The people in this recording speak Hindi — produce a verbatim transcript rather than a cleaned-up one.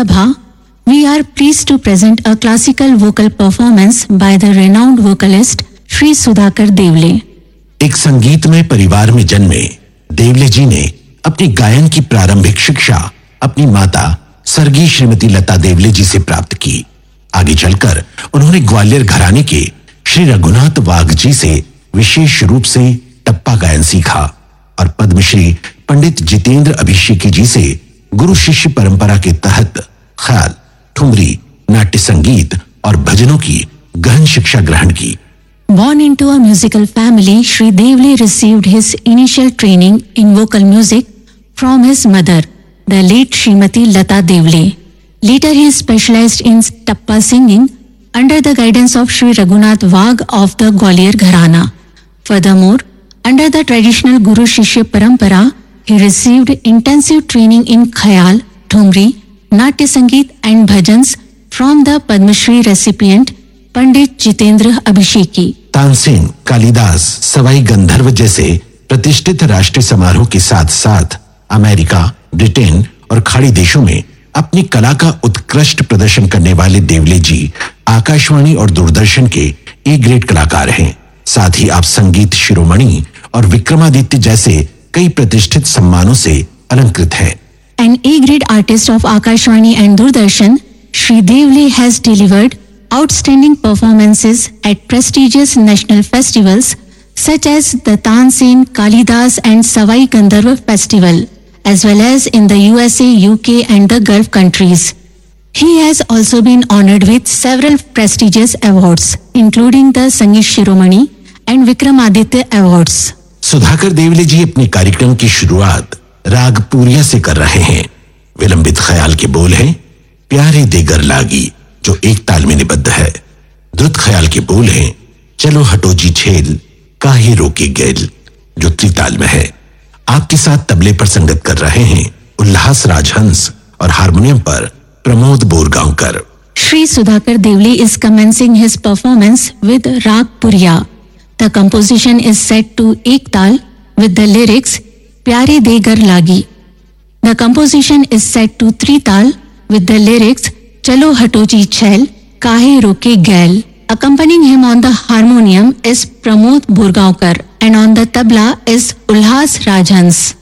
Sabha, we are pleased to present a classical vocal performance by the renowned vocalist Shri Sudhakar Devle. एक संगीतमय परिवार में जन्मे देवले जी ने अपनी गायन की प्रारंभिक शिक्षा अपनी माता स्वर्गीय श्रीमती लता देवले जी से प्राप्त की। आगे चलकर उन्होंने ग्वालियर घराने के श्री रघुनाथ वाघ जी से विशेष रूप से टप्पा गायन सीखा और पद्मश्री पंडित जितेंद्र अभिषेकी जी से गुरु शिष्य परंपरा के तहत ख्याल, ठुमरी, नाट्य संगीत और भजनों की गहन शिक्षा ग्रहण की। Born into a musical family, Shri Devle received his initial training in vocal music from his mother, the late Srimati Lata Devle. Later he specialized in tappa singing under the guidance of Shri Raghunath Wagh of the Gwalior Gharana. Furthermore, under the traditional Guru Shishya Parampara, he received intensive training in Khayal, Thumri, Natya Sangeet and Bhajans from the Padma Shri recipient पंडित जितेंद्र अभिषेकी। तानसेन, कालिदास, सवाई गंधर्व जैसे प्रतिष्ठित राष्ट्रीय समारोह के साथ साथ अमेरिका, ब्रिटेन और खाड़ी देशों में अपनी कला का उत्कृष्ट प्रदर्शन करने वाले देवले जी आकाशवाणी और दूरदर्शन के ए ग्रेड कलाकार हैं। साथ ही आप संगीत शिरोमणि और विक्रमादित्य जैसे कई प्रतिष्ठित सम्मानों से अलंकृत हैं। An A grade artist of Akashvani and Doordarshan, Shri Devle has delivered outstanding performances at prestigious national festivals such as the Tansen, Kalidas and Savai Gandharva Festival, as well as in the U S A, U K and the Gulf countries. He has also been honored with several prestigious awards, including the Sangeet Shiromani and Vikramaditya Awards. Sudhakar देवले जी अपने कार्यक्रम की शुरुआत राग पूरिया से कर रहे हैं। विलंबित ख्याल के बोल हैं प्यारे देगर लागी, जो एक ताल में निबद्ध है। द्रुत ख्याल के बोल हैं चलो हटो जी छेल, काहे रोके गैल, जो त्रिताल में है। आपके साथ तबले पर संगत कर रहे हैं उल्लास राजहंस और हारमोनियम पर Pramod Borgaonkar. Shri Sudhakar Devle is commencing his performance with Rag Puriya. The composition is set to Ek Tal with the lyrics Pyare Degar Lagi. The composition is set to Tri Tal with the lyrics Chalo Hato Ji Chhel, Kahe Roke Gail. Accompanying him on the harmonium is Pramod Burgaonkar and on the tabla is Ulhas Rajhans.